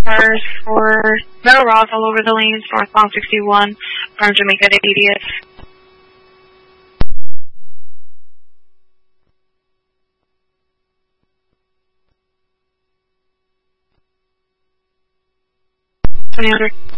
cars for Metal Ross all over the lanes, northbound 61 from Jamaica to 80th.